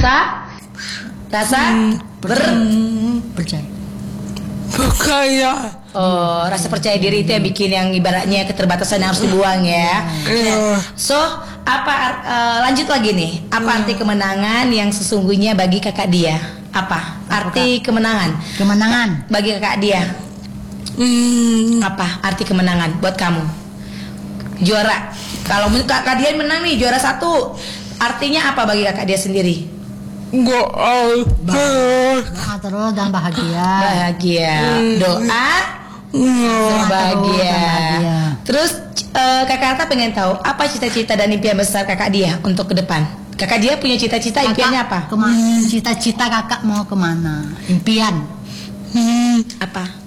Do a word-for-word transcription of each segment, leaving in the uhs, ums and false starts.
Rasa? Rasa? Ber Percaya. Percaya. Oh, rasa percaya diri itu yang bikin yang ibaratnya keterbatasan yang harus dibuang ya. Iya. So, apa uh, lanjut lagi nih? Apa arti kemenangan yang sesungguhnya bagi kakak dia? Apa arti kemenangan? Kemenangan Bagi kakak dia. Hmm. Apa arti kemenangan buat kamu? Juara. Kalau kakak dia menang nih juara satu, artinya apa bagi kakak dia sendiri? Gak ada. doa terus dan bahagia. Bahagia. Doa Doa bahagia. terus dan bahagia. Terus uh, kakak Arta pengen tahu apa cita-cita dan impian besar kakak dia untuk ke depan? Kakak dia punya cita-cita, impiannya apa? Kemana? Cita-cita kakak mau kemana? Impian. Hmm. Apa?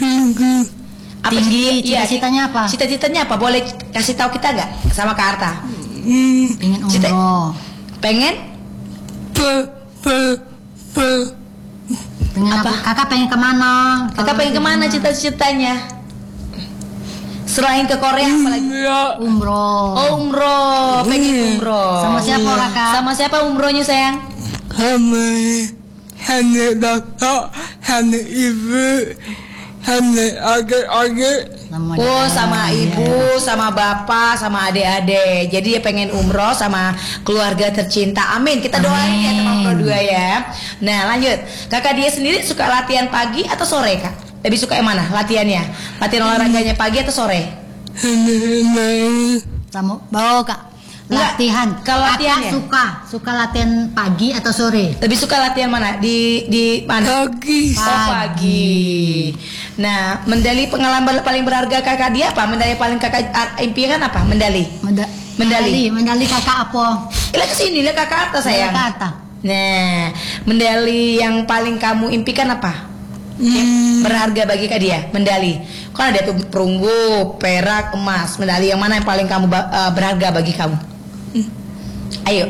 Apa Tinggi, cita- iya, cita-citanya apa? Cita-citanya apa? Boleh kasih tahu kita nggak sama Kak Arta? Hmm. Pengen Cita- umroh. Pengen? Pe, pe, pe. Pengen apa? Apa? Kakak pengen kemana? Kakak pengen kemana cita-citanya? Selain ke Korea apalagi? Ya. Umroh. Oh umroh, pengen umroh. Sama siapa kakak? Sama siapa umrohnya sayang? Sama hanya bapak, hanya ibu, hanya adik-adik. Sama Oh dia. sama ibu, sama bapak, sama adik-adik. Jadi dia pengen umroh sama keluarga tercinta. Amin. Kita doain ya teman berdua ya. Nah lanjut. Kakak dia sendiri suka latihan pagi atau sore kak? Lebih suka yang mana latihannya? Latihan olahraganya pagi atau sore? Hanya Sama bawa kak. Enggak, Latihan. kalau latihan Kakak ya? suka suka latihan pagi atau sore? Lebih suka latihan mana? Di di mana? pagi. Oh pagi. Nah, medali pengalaman paling berharga kakak dia apa? Medali paling kakak ah, impian apa? Medali. Meda- Medali. Medali kakak apa? Lihat ke sini, lihat kakak atas sayang. Kata. Nah, medali yang paling kamu impikan apa? Yang berharga bagi kak dia, medali. Kan ada tuh perunggu, perak, emas. Medali yang mana yang paling kamu ba- uh, berharga bagi kamu? Ayo.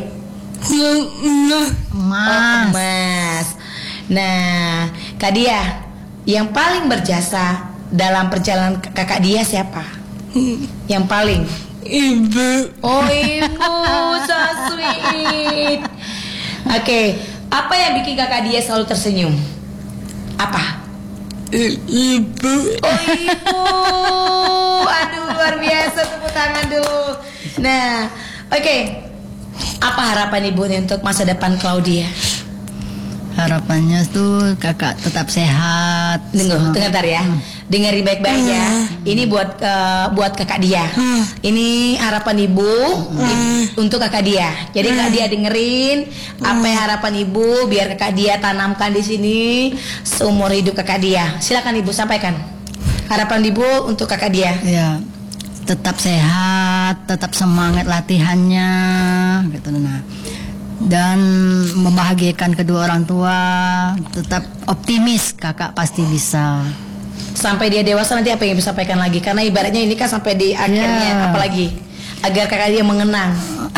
Oh, Emas. emas. Nah, Kak Dia, yang paling berjasa dalam perjalanan k- kakak dia siapa? Yang paling? Ibu. Oh ibu, so sweet. Oke, apa yang bikin kakak dia selalu tersenyum? Apa? Ibu. Oh ibu, aduh luar biasa, tepuk tangan dulu. Nah, oke, apa harapan ibu nih untuk masa depan Claudia? Harapannya tuh kakak tetap sehat. Dengar, Sama- dengar ya. Dengerin baik-baik ya. Ini buat eh, buat kakak dia. Ini harapan ibu i- untuk kakak dia. Jadi kak dia dengerin apa yang harapan ibu biar kakak dia tanamkan di sini seumur hidup kakak dia. Silakan ibu sampaikan. Harapan ibu untuk kakak dia. Ya, tetap sehat, tetap semangat latihannya, gitu nah. Dan membahagiakan kedua orang tua, tetap optimis, kakak pasti bisa. Sampai dia dewasa nanti apa yang ibu sampaikan lagi? Karena ibaratnya ini kan sampai di akhirnya Ya. apalagi agar kakak dia mengenang.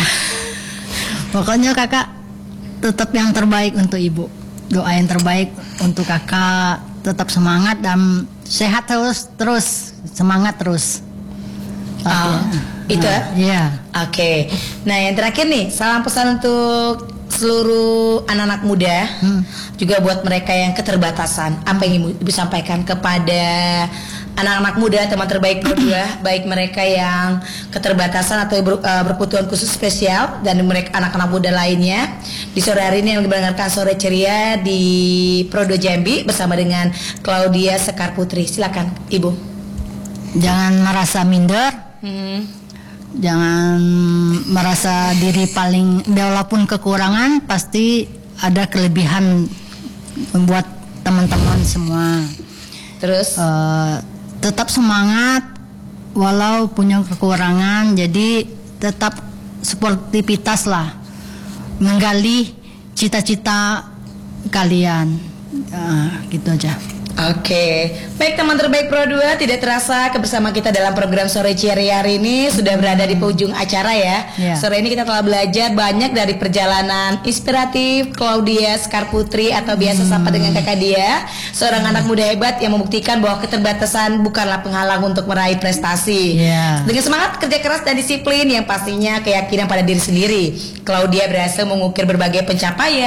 Pokoknya kakak tetap yang terbaik untuk ibu. Doa yang terbaik untuk kakak, tetap semangat dan sehat terus, terus semangat terus. Ah, itu ya? Iya. Oke. Nah, yang terakhir nih, salam pesan untuk seluruh anak-anak muda, Hmm. juga buat mereka yang keterbatasan. Apa yang ibu, ibu sampaikan kepada anak-anak muda, teman terbaik berdua, baik mereka yang keterbatasan atau ber, uh, berkebutuhan khusus spesial dan mereka anak-anak muda lainnya. Di sore hari ini yang mendengarkan Sore Ceria di Prodo Jambi bersama dengan Claudia Sekar Putri. Silakan, Ibu. Jangan merasa minder. Hmm. Jangan merasa diri paling, walaupun kekurangan pasti ada kelebihan membuat teman-teman semua. Terus Eh, tetap semangat walau punya kekurangan, jadi tetap sportivitas lah, menggali cita-cita kalian. Eh, gitu aja. Oke, baik teman terbaik Pro dua, tidak terasa kebersama kita dalam program Sore Ceria hari ini sudah berada di penghujung acara ya. Ya. Sore ini kita telah belajar banyak dari perjalanan inspiratif Claudia Sekar Putri atau biasa sapa dengan kakak dia, seorang anak muda hebat yang membuktikan bahwa keterbatasan bukanlah penghalang untuk meraih prestasi. Ya. Dengan semangat kerja keras dan disiplin yang pastinya keyakinan pada diri sendiri, Claudia berhasil mengukir berbagai pencapaian